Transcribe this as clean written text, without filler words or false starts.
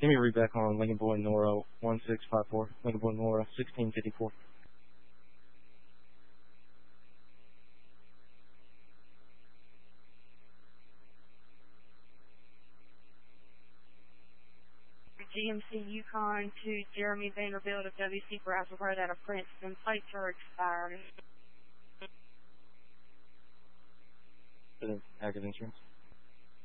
Give me a read back on Lincoln Boy Nora 1654. Lincoln Boy Nora 1654. GMC Yukon to Jeremy Vanderbilt of WC Browser Road out of Princeton. Plates are expired. Active insurance.